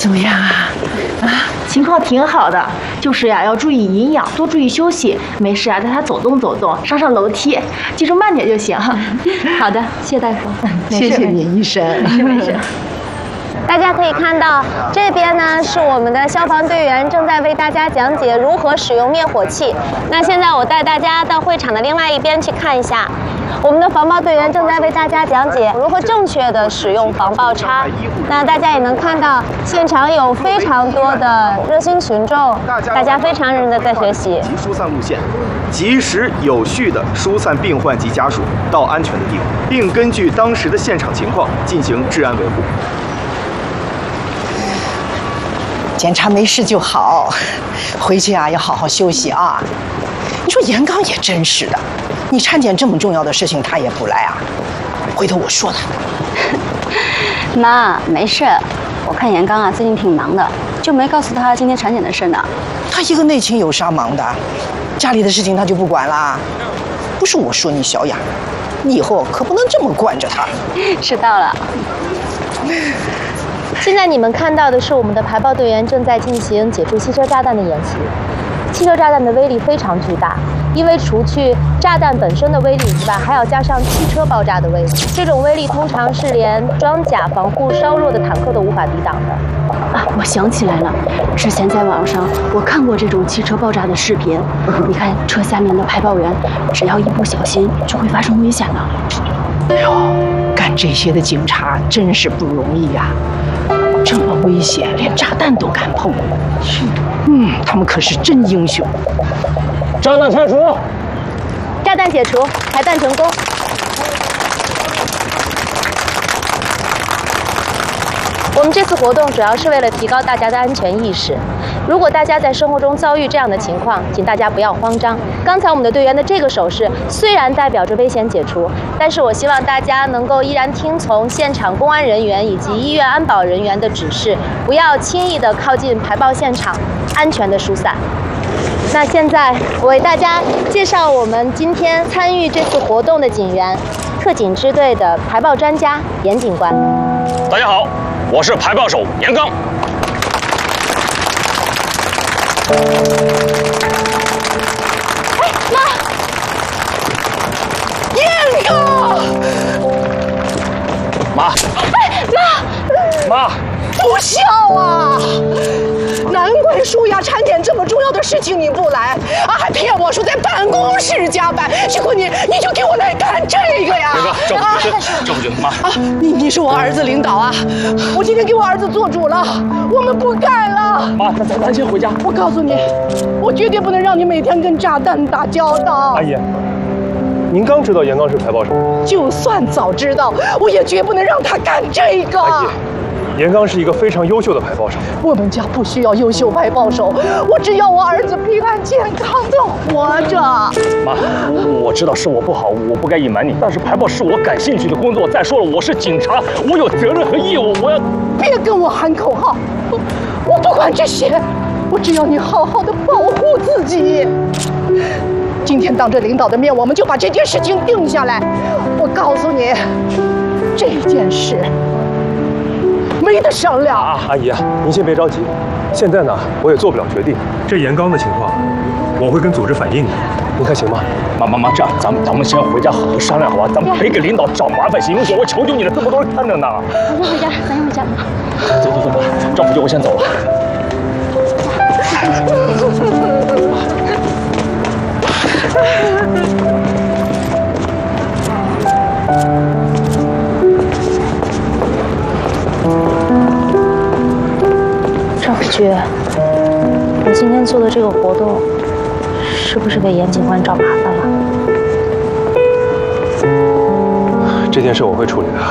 怎么样啊？ 情况挺好的，就是呀，要注意营养，多注意休息。没事啊，带他走动走动，上上楼梯，记住慢点就行。 好的，谢大夫。 谢谢你，医生。 没事。 大家可以看到，这边呢是我们的消防队员正在为大家讲解如何使用灭火器。那现在我带大家到会场的另外一边去看一下，我们的防爆队员正在为大家讲解如何正确的使用防爆叉。那大家也能看到，现场有非常多的热心群众，大家非常认真的在学习。 疏散路线，及时有序地疏散病患及家属到安全的地方，并根据当时的现场情况进行治安维护。 检查没事就好，回去啊要好好休息啊。你说严刚也真是的，你产检这么重要的事情他也不来啊。回头我说他。 妈，没事，我看严刚啊最近挺忙的，就没告诉他今天产检的事呢。 他一个内勤有啥忙的？家里的事情他就不管啦。不是我说你小雅，你以后可不能这么惯着他。 知道了。 现在你们看到的是我们的排爆队员正在进行解除汽车炸弹的演习。汽车炸弹的威力非常巨大，因为除去炸弹本身的威力以外，还要加上汽车爆炸的威力。这种威力通常是连装甲防护稍弱的坦克都无法抵挡的。 啊，我想起来了，之前在网上我看过这种汽车爆炸的视频。你看车下面的排爆员，只要一不小心就会发生危险的。 哎呦，干这些的警察真是不容易呀。这么危险，连炸弹都敢碰。他们可是真英雄。 炸弹拆除， 炸弹解除，排弹成功。我们这次活动主要是为了提高大家的安全意识。如果大家在生活中遭遇这样的情况，请大家不要慌张。刚才我们的队员的这个手势虽然代表着危险解除，但是我希望大家能够依然听从现场公安人员以及医院安保人员的指示，不要轻易的靠近排爆现场，安全的疏散。那现在我为大家介绍我们今天参与这次活动的警员，特警支队的排爆专家严警官。 大家好，我是排爆手严刚。 严刚， 妈，妈， 不孝啊！难怪舒雅产检这么重要的事情你不来啊，还骗我说在办公室加班，结果你就给我来干这个呀！ 这不行，妈啊！ 你是我儿子领导啊，我今天给我儿子做主了，我们不干了。 妈，咱先回家。 我告诉你，我绝对不能让你每天跟炸弹打交道。 阿姨，您刚知道严刚是排爆手， 就算早知道，我也绝不能让他干这个。 阿姨，严刚是一个非常优秀的排爆手。 我们家不需要优秀排爆手，我只要我儿子平安健康的活着。 妈，我知道是我不好，我不该隐瞒你，但是排爆是我感兴趣的工作。再说了，我是警察，我有责任和义务，我要…… 别跟我喊口号，我不管这些，我只要你好好的保护自己。今天当着领导的面，我们就把这件事情定下来。我告诉你，这件事没得商量。 阿姨啊，您先别着急，现在呢，我也做不了决定。这严刚的情况，我会跟组织反映的，您看行吗？ 妈，这样咱们先回家好好商量，好吧？咱们别给领导找麻烦，行不行？我求求你了，这么多人看着呢。 咱先回家，咱先回家。 走吧，赵副局，我先走了。 赵副局，你今天做的这个活动，是不是给严警官找麻烦了？ 这件事我会处理的。